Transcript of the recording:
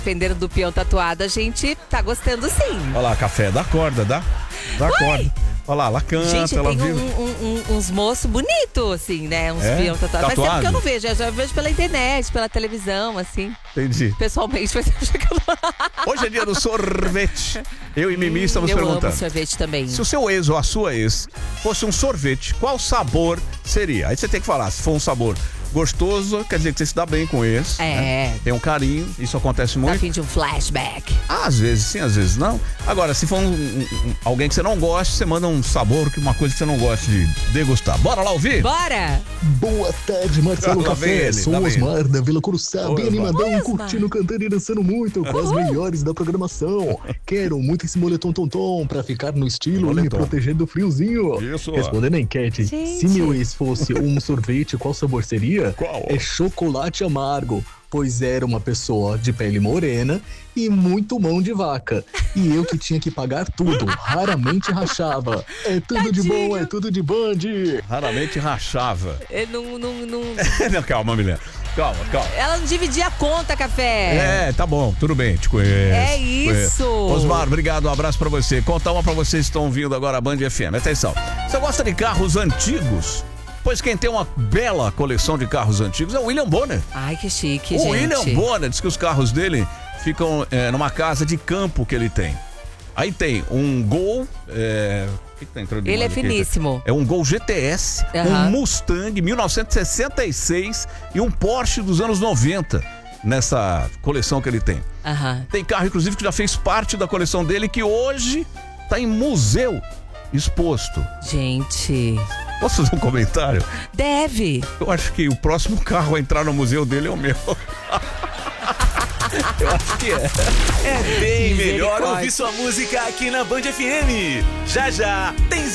Defendendo do peão tatuado, a gente tá gostando sim. Olha lá, café, dá corda, dá corda. Olha lá, ela canta, Gente, ela tem vive. uns moços bonitos, assim, né? Uns peão tatuado. Mas Tatuado? é porque eu não vejo, eu já vejo pela internet, pela televisão, assim. Entendi. Pessoalmente, mas eu chegando lá. Hoje é dia do sorvete. Eu e Mimi estamos perguntando. Eu amo sorvete também. Se o seu ex ou a sua ex fosse um sorvete, qual sabor seria? Aí você tem que falar, se for um sabor gostoso, quer dizer que você se dá bem com eles. Né? Tem um carinho, isso acontece muito. Tá a fim de um flashback. Às vezes sim, às vezes não. Agora, se for alguém que você não gosta, você manda um sabor, uma coisa que você não gosta de degustar. Bora lá ouvir? Bora! Boa tarde, Marcelo Café. Sou o Osmar da Vila Curuçá, bem animadão, curtindo, cantando e dançando muito com as melhores da programação. Quero muito esse moletom tom pra ficar no estilo e me proteger do friozinho. Isso. Respondendo a enquete, se meu ex fosse um sorvete, qual sabor seria? Qual? É chocolate amargo, pois era uma pessoa de pele morena e muito mão de vaca. E eu que tinha que pagar tudo, raramente rachava. É tudo de bom, é tudo de Band. Raramente rachava. Não. Não, calma, Milena. Calma. Ela não dividia a conta, Café. Tá bom, tudo bem, te conheço. É isso. Osmar, obrigado, um abraço pra você. Conta uma pra vocês que estão ouvindo agora a Band FM. Atenção, você gosta de carros antigos? Pois quem tem uma bela coleção de carros antigos é o William Bonner. Ai, que chique, gente. O William Bonner diz que os carros dele ficam numa casa de campo que ele tem. Aí tem um Gol... O que tá entrando de Ele é aqui? finíssimo. É um Gol GTS, um Mustang 1966 e um Porsche dos anos 90 nessa coleção que ele tem. Tem carro, inclusive, que já fez parte da coleção dele, que hoje tá em museu exposto. Gente... Posso fazer um comentário? Deve. Eu acho que o próximo carro a entrar no museu dele é o meu. Eu acho que é. É bem melhor ouvir sua música aqui na Band FM. Já tem